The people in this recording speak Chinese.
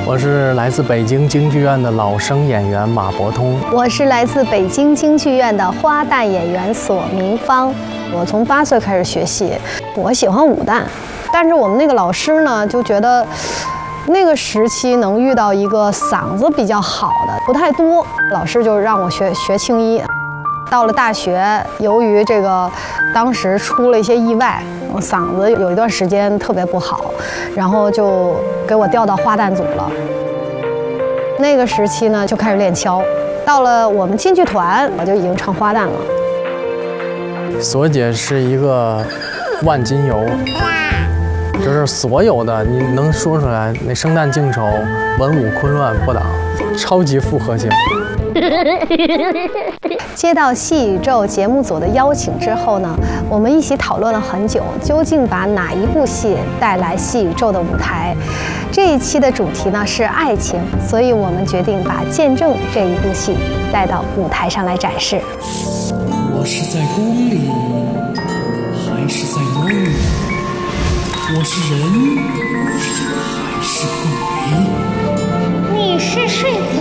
我是来自北京京剧院的老生演员马伯通。 我是来自北京京剧院的花旦演员索明芳。我从8岁开始学戏，我喜欢武旦，但是我们那个老师呢，就觉得那个时期能遇到一个嗓子比较好的不太多，老师就让我学青衣。到了大学，由于这个当时出了一些意外，我嗓子有一段时间特别不好，然后就给我调到花旦组了。那个时期呢，就开始练敲。到了我们京剧团，我就已经唱花旦了。 索姐是一个万金油，就是所有的你能说出来，那生旦净丑、文武昆乱破档，超级复合型。 接到戏宇宙节目组的邀请之后呢，我们一起讨论了很久，究竟把哪一部戏带来戏宇宙的舞台。这一期的主题呢是爱情，所以我们决定把《见证》这一部戏带到舞台上来展示。 我是在宫里，还是在梦里？我是人，还是鬼？ 你是睡子